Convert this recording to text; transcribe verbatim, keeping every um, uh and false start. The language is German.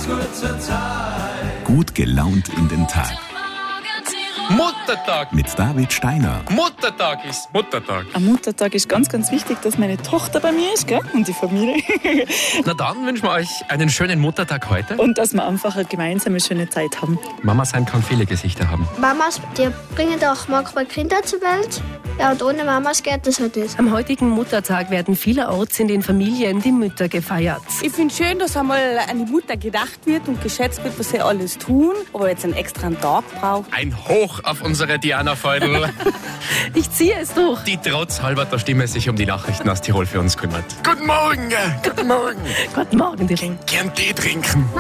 Gut gelaunt in den Tag. Muttertag! Mit David Steiner. Muttertag ist Muttertag. Am Muttertag ist ganz, ganz wichtig, dass meine Tochter bei mir ist, gell? Und die Familie. Na dann wünschen wir euch einen schönen Muttertag heute. Und dass wir einfach eine gemeinsame schöne Zeit haben. Mama sein kann viele Gesichter haben. Mamas, die bringen auch manchmal Kinder zur Welt. Ja, und ohne Mamas geht das halt nicht. Am heutigen Muttertag werden vielerorts in den Familien die Mütter gefeiert. Ich finde es schön, dass einmal an die Mutter gedacht wird und geschätzt wird, was sie alles tun. Aber jetzt einen extra Tag braucht. Ein Hoch auf unsere Diana Feudel, Ich ziehe es durch. die trotz halber Stimme sich um die Nachrichten aus Tirol für uns kümmert. Guten Morgen! Guten Morgen! Guten Morgen, die Ring. Gern Tee trinken.